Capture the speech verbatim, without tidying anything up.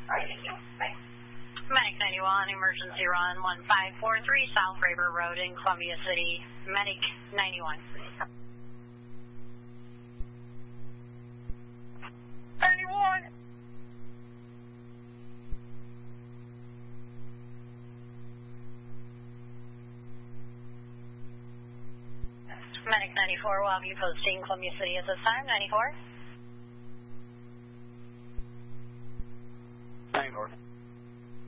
Medic ninety-one, emergency run one five four three South Raber Road in Columbia City. Medic ninety-one. ninety-one. Medic ninety-four will have you posting Columbia City at this time. ninety-four. ninety-four.